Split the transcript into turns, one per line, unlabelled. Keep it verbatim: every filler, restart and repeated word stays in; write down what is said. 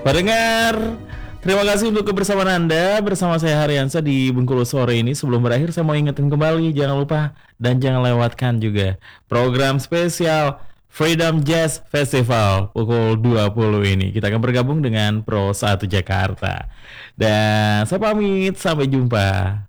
Pendengar, terima kasih untuk kebersamaan Anda bersama saya Haryansa di Bengkulu sore ini. Sebelum berakhir saya mau ingetin kembali, jangan lupa dan jangan lewatkan juga program spesial Freedom Jazz Festival pukul dua puluh ini. Kita akan bergabung dengan Pro satu Jakarta. Dan saya pamit, sampai jumpa.